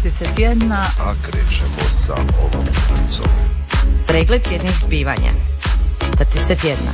crtice tjedna. A krećemo sa ovom crticom. Pregled tjednih zbivanja. Crtice tjedna.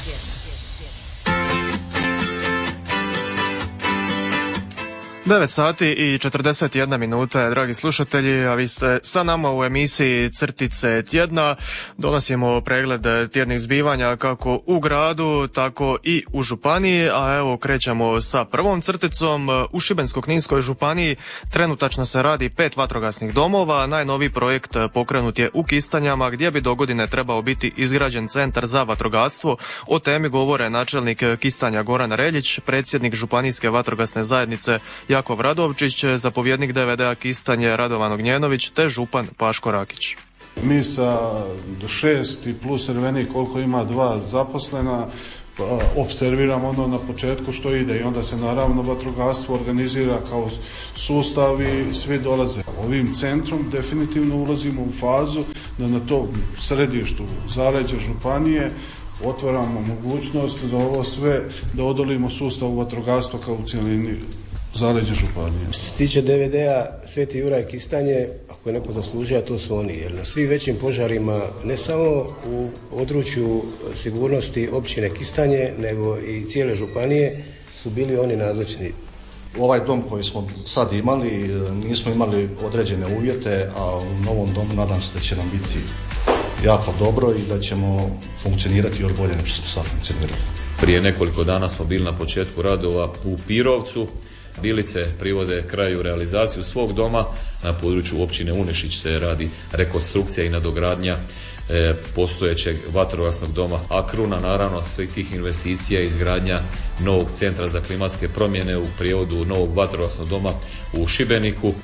9 sati i 41 minuta, dragi slušatelji, a vi ste sa nama u emisiji Crtice tjedna. Donosimo pregled tjednih zbivanja kako u gradu, tako i u županiji, a evo krećemo sa prvom crticom. U Šibensko-kninskoj županiji trenutačno se radi 5 vatrogasnih domova. Najnoviji projekt pokrenut je u Kistanjama, gdje bi dogodine trebao biti izgrađen centar za vatrogastvo. O temi govore načelnik Kistanja Goran Reljić, predsjednik Županijske vatrogasne zajednice Jakov Radovčić, zapovjednik DVD-a Kistanje Radovan Ognjenović te župan Paško Rakić. Mi sa 6 i plus Ervenik koliko ima 2 zaposlena observiramo ono na početku što ide i onda se naravno vatrogastvo organizira kao sustav i svi dolaze. Ovim centrom definitivno ulazimo u fazu da na to središtu zaleđa županije otvaramo mogućnost za ovo sve da odolimo sustavu vatrogastva kao u cijelini zaleđe županije. Što se tiče DVD-a Sveti Juraj Kistanje, ako je neko zaslužio, to su oni. Jer na svim većim požarima, ne samo u području sigurnosti općine Kistanje, nego i cijele županije, su bili oni nazočni. Ovaj dom koji smo sad imali, nismo imali određene uvjete, a u novom domu nadam se da će nam biti jako dobro i da ćemo funkcionirati još bolje nego što smo sad funkcionirali. Prije nekoliko dana smo bili na početku radova u Pirovcu. Bilice privode kraju realizaciju svog doma. Na području općine Unešić se radi rekonstrukcija i nadogradnja postojećeg vatrogasnog doma Akruna. Naravno, svih tih investicija i izgradnja novog centra za klimatske promjene, u prijevodu novog vatrogasnog doma u Šibeniku.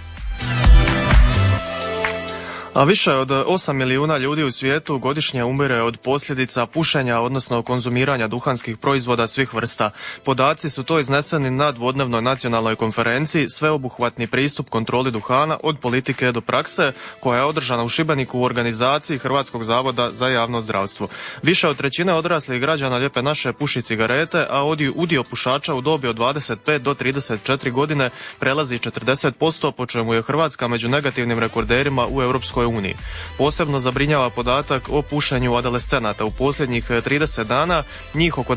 A više od 8 milijuna ljudi u svijetu godišnje umire od posljedica pušenja, odnosno konzumiranja duhanskih proizvoda svih vrsta. Podaci su to izneseni na dvodnevnoj nacionalnoj konferenciji Sveobuhvatni pristup kontroli duhana od politike do prakse, koja je održana u Šibeniku u organizaciji Hrvatskog zavoda za javno zdravstvo. Više od trećine odraslih građana Lijepe naše puši cigarete, a udio pušača u dobi od 25 do 34 godine prelazi 40%, po čemu je Hrvatska među negativnim rekorderima u Europskoj uniji. Posebno zabrinjava podatak o pušenju adolescenata. U posljednjih 30 dana njih oko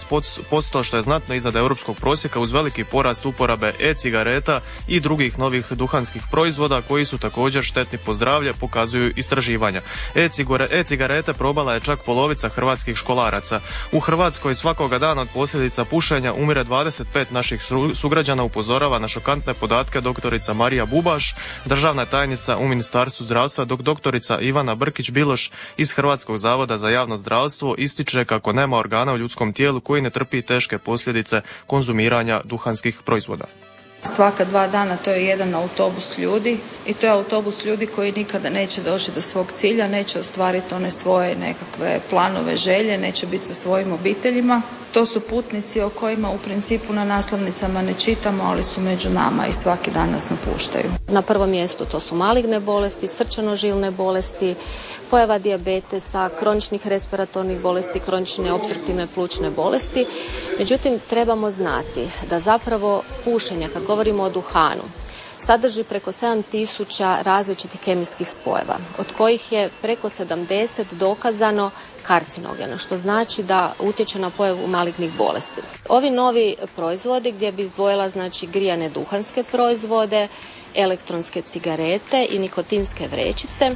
19%, što je znatno iznad europskog prosjeka, uz veliki porast uporabe e-cigareta i drugih novih duhanskih proizvoda koji su također štetni po zdravlje, pokazuju istraživanja. E-cigarete probala je čak polovica hrvatskih školaraca. U Hrvatskoj svakoga dana od posljedica pušenja umire 25 naših sugrađana, upozorava na šokantne podatke doktorica Marija Bubaš, državna tajnica u Ministarstvu zdravstva, dok doktorica Ivana Brkić-Biloš iz Hrvatskog zavoda za javno zdravstvo ističe kako nema organa u ljudskom tijelu koji ne trpi teške posljedice konzumiranja duhanskih proizvoda. Svaka 2 dana to je jedan autobus ljudi i to je autobus ljudi koji nikada neće doći do svog cilja, neće ostvariti one svoje nekakve planove, želje, neće biti sa svojim obiteljima. To su putnici o kojima u principu na naslovnicama ne čitamo, ali su među nama i svaki dan nas napuštaju. Na prvom mjestu to su maligne bolesti, srčano-žilne bolesti, pojava dijabetesa, kroničnih respiratornih bolesti, kronične opstruktivne plućne bolesti. Međutim, trebamo znati da zapravo pušenje, kad govorimo o duhanu, sadrži preko 7000 različitih kemijskih spojeva, od kojih je preko 70 dokazano karcinogeno, što znači da utječe na pojavu malignih bolesti. Ovi novi proizvodi, gdje bi izdvojila znači grijane duhanske proizvode, elektronske cigarete i nikotinske vrećice,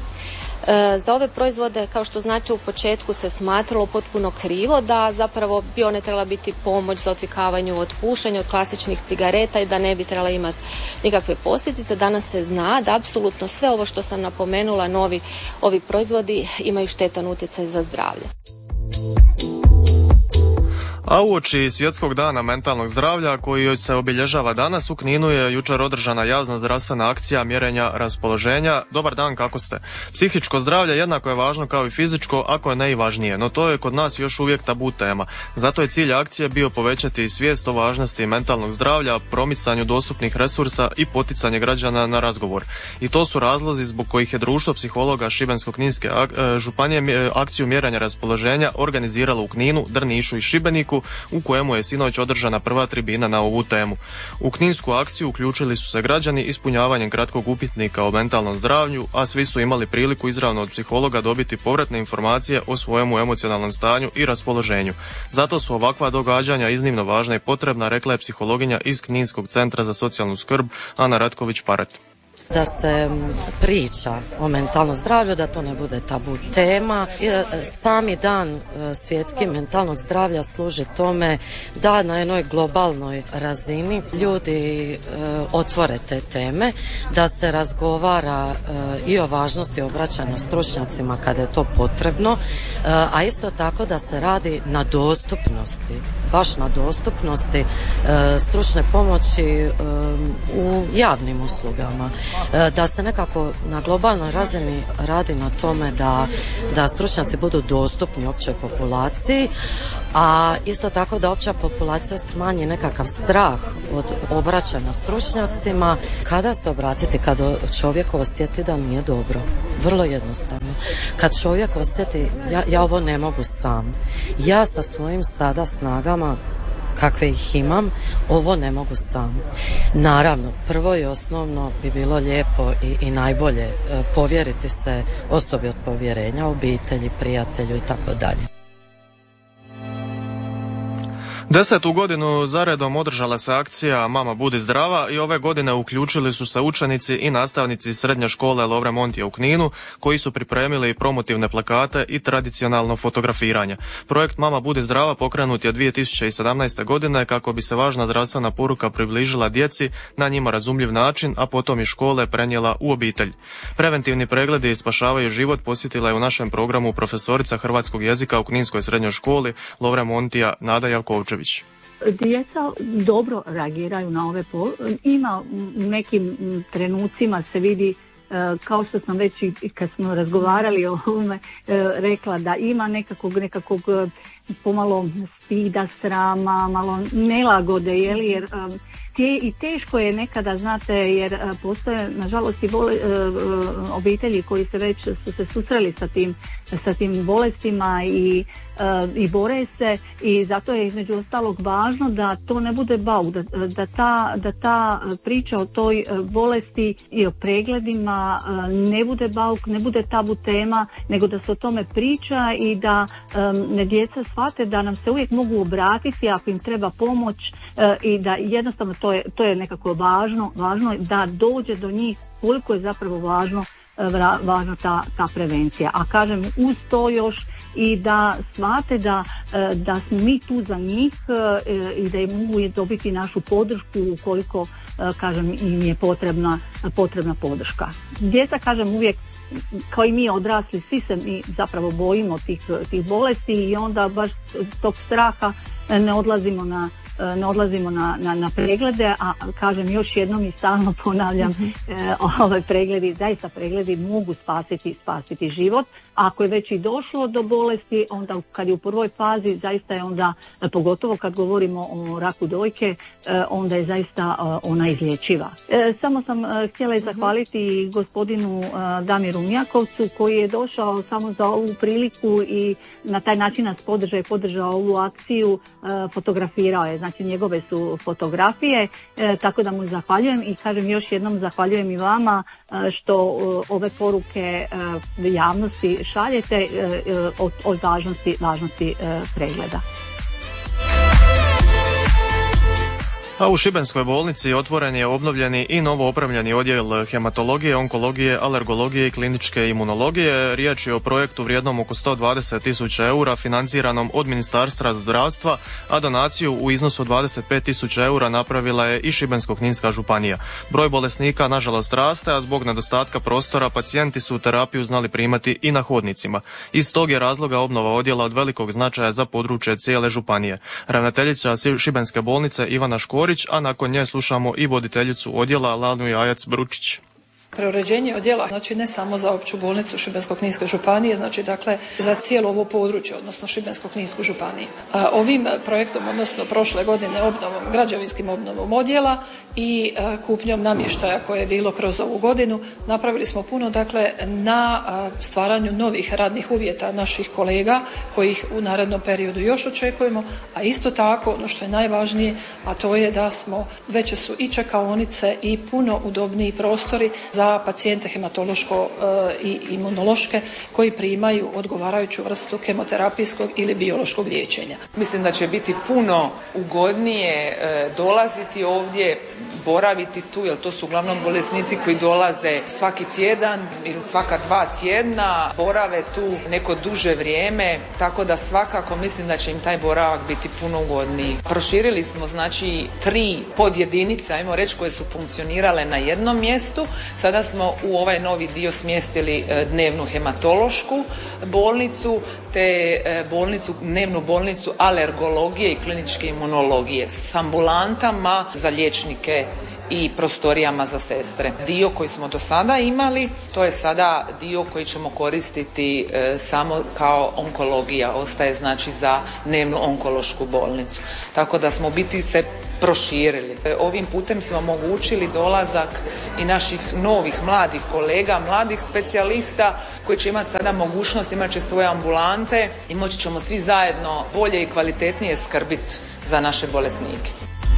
za ove proizvode, kao što znate, u početku se smatralo potpuno krivo da zapravo bi one trebala biti pomoć za odvikavanju od pušenja, od klasičnih cigareta i da ne bi trebala imati nikakve posljedice. Danas se zna da apsolutno sve ovo što sam napomenula, ovi proizvodi imaju štetan utjecaj za zdravlje. A uoči Svjetskog dana mentalnog zdravlja, koji se obilježava danas, u Kninu je jučer održana javna zdravstvena akcija mjerenja raspoloženja. Dobar dan, kako ste? Psihičko zdravlje jednako je važno kao i fizičko, ako ne i važnije, no to je kod nas još uvijek tabu tema. Zato je cilj akcije bio povećati svijest o važnosti mentalnog zdravlja, promicanju dostupnih resursa i poticanje građana na razgovor. I to su razlozi zbog kojih je Društvo psihologa Šibensko-kninske županije akciju mjerenja raspoloženja organiziralo u Kninu, Drnišu i Šibeniku, centru u kojemu je sinoć održana prva tribina na ovu temu. U kninsku akciju uključili su se građani ispunjavanjem kratkog upitnika o mentalnom zdravlju, a svi su imali priliku izravno od psihologa dobiti povratne informacije o svojemu emocionalnom stanju i raspoloženju. Zato su ovakva događanja iznimno važna i potrebna, rekla je psihologinja iz Kninskog centra za socijalnu skrb Ana Ratković-Paret. Da se priča o mentalnom zdravlju, da to ne bude tabu tema. Sami dan svjetski mentalnog zdravlja služi tome da na jednoj globalnoj razini ljudi otvore te teme, da se razgovara i o važnosti obraćanja stručnjacima kada je to potrebno, a isto tako da se radi na dostupnosti, baš na dostupnosti stručne pomoći u javnim uslugama. Da se nekako na globalnoj razini radi na tome da stručnjaci budu dostupni općoj populaciji, a isto tako da opća populacija smanji nekakav strah od obraćanja stručnjacima. Kada se obratiti, kada čovjek osjeti da nije dobro? Vrlo jednostavno. Kad čovjek osjeti ja ovo ne mogu sam, ja sa svojim sada snagama kakve ih imam, ovo ne mogu sam. Naravno, prvo i osnovno bi bilo lijepo i najbolje povjeriti se osobi od povjerenja, obitelji, prijatelju i tako dalje. 10. godinu zaredom održala se akcija Mama budi zdrava i ove godine uključili su se učenici i nastavnici srednje škole Lovre Montija u Kninu, koji su pripremili promotivne plakate i tradicionalno fotografiranje. Projekt Mama budi zdrava pokrenut je 2017. godine kako bi se važna zdravstvena poruka približila djeci na njima razumljiv način, a potom i škole prenijela u obitelj. Preventivni pregledi spašavaju život posjetila je u našem programu profesorica hrvatskog jezika u Kninskoj srednjoj školi Lovre Montija Nada Javkovčević. Djeca dobro reagiraju na ove ima u nekim trenucima se vidi, kao što sam već i kad smo razgovarali o ovome rekla, da ima nekakvog pomalo stida, srama, malo nelagode, jer i teško je nekada, znate, jer postoje nažalost i obitelji koji se već su se susreli sa tim bolestima i bore se, i zato je između ostalog važno da to ne bude bauk, da ta priča o toj bolesti i o pregledima ne bude bauk, ne bude tabu tema, nego da se o tome priča i da djeca shvate da nam se uvijek mogu obratiti ako im treba pomoć, i da jednostavno to je nekako važno da dođe do njih koliko je zapravo važna ta prevencija. A kažem, uz to još i da shvate da smo mi tu za njih i da im mogu dobiti našu podršku ukoliko, kažem, im je potrebna podrška. Djeca, kažem, uvijek kao i mi odrasli, svi se mi zapravo bojimo tih bolesti i onda baš tog straha ne odlazimo na preglede, a kažem još jednom i stalno ponavljam, zaista pregledi mogu spasiti život. Ako je već i došlo do bolesti, onda kad je u prvoj fazi, zaista je onda, pogotovo kad govorimo o raku dojke, onda je zaista ona izlječiva. Samo sam htjela zahvaliti gospodinu Damiru Mijakovcu koji je došao samo za ovu priliku i na taj način nas podržao ovu akciju, fotografirao je, znači njegove su fotografije, tako da mu zahvaljujem i kažem još jednom zahvaljujem i vama što ove poruke javnosti šaljete o važnosti pregleda. A u Šibenskoj bolnici otvoren je obnovljeni i novo opremljeni odjel hematologije, onkologije, alergologije i kliničke imunologije. Riječ je o projektu vrijednom oko 120.000 eura financiranom od Ministarstva zdravstva, a donaciju u iznosu 25.000 eura napravila je i Šibensko-kninska županija. Broj bolesnika nažalost raste, a zbog nedostatka prostora pacijenti su terapiju znali primati i na hodnicima. Iz tog je razloga obnova odjela od velikog značaja za područje cijele županije. Ravnateljica Šibenske bolnice Ivana Škorić, a nakon nje slušamo i voditeljicu odjela Lanu Jajac Bručić. Preuređenje odjela, znači ne samo za opću bolnicu Šibensko-kninske županije, znači dakle za cijelo ovo područje, odnosno Šibensko-kninsku županiju. Ovim projektom, odnosno prošle godine građevinskim obnovom odjela i kupnjom namještaja koje je bilo kroz ovu godinu, napravili smo puno dakle na stvaranju novih radnih uvjeta naših kolega kojih u narednom periodu još očekujemo, a isto tako ono što je najvažnije, a to je da smo, veće su i čekaonice i puno udobniji prostori za pacijente hematološko i imunološke koji primaju odgovarajuću vrstu kemoterapijskog ili biološkog liječenja. Mislim da će biti puno ugodnije dolaziti ovdje, boraviti tu, jer to su uglavnom bolesnici koji dolaze svaki tjedan ili svaka 2 tjedna, borave tu neko duže vrijeme, tako da svakako mislim da će im taj boravak biti puno ugodniji. Proširili smo znači 3 podjedinice, ajmo reći, koje su funkcionirale na jednom mjestu. Sada smo u ovaj novi dio smjestili dnevnu hematološku bolnicu te dnevnu bolnicu alergologije i kliničke imunologije s ambulantama za liječnike i prostorijama za sestre. Dio koji smo do sada imali, to je sada dio koji ćemo koristiti samo kao onkologija, ostaje znači za dnevnu onkološku bolnicu. Tako da smo u biti se proširili. Ovim putem smo omogućili dolazak i naših novih mladih kolega, mladih specijalista koji će imati sada mogućnost, imat će svoje ambulante i moći ćemo svi zajedno bolje i kvalitetnije skrbiti za naše bolesnike.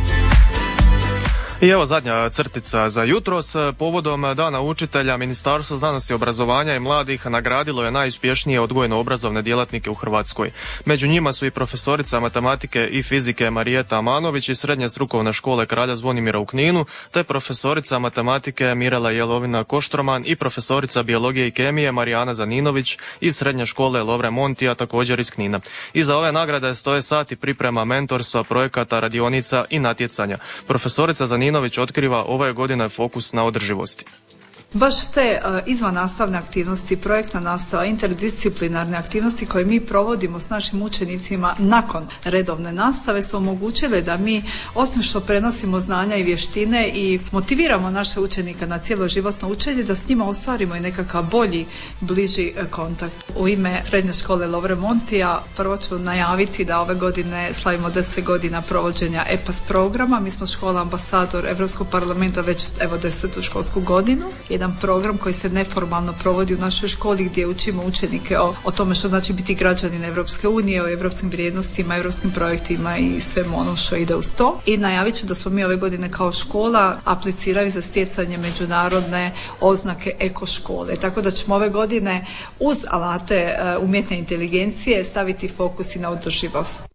I evo zadnja crtica za jutros. Povodom Dana učitelja Ministarstvo znanosti, obrazovanja i mladih nagradilo je najuspješnije odgojno-obrazovne djelatnike u Hrvatskoj. Među njima su i profesorica matematike i fizike Marijeta Amanović iz Srednje strukovne škole Kralja Zvonimira u Kninu, te profesorica matematike Mirela Jelovina Koštroman i profesorica biologije i kemije Marijana Zaninović iz Srednje škole Lovre Montija, također iz Knina. Iza ove nagrade stoje sati priprema mentorstva, projekata, radionica i natjecanja. Profesorica Zaninović otkriva ove godine fokus na održivosti. Baš te izvan nastavne aktivnosti, projektna nastava, interdisciplinarne aktivnosti koje mi provodimo s našim učenicima nakon redovne nastave su omogućile da mi, osim što prenosimo znanja i vještine i motiviramo naše učenike na cjeloživotno učenje, da s njima ostvarimo i nekakav bolji, bliži kontakt. U ime Srednje škole Lovre Montija prvo ću najaviti da ove godine slavimo 10 godina provođenja EPAS programa. Mi smo škola ambasador Europskog parlamenta već 10. školsku godinu. Jedan program koji se neformalno provodi u našoj školi gdje učimo učenike o tome što znači biti građanin Europske unije, o europskim vrijednostima, europskim projektima i svemu ono što ide uz to. I najavit ću da smo mi ove godine kao škola aplicirali za stjecanje međunarodne oznake eko škole. Tako da ćemo ove godine uz alate umjetne inteligencije staviti fokus i na održivost.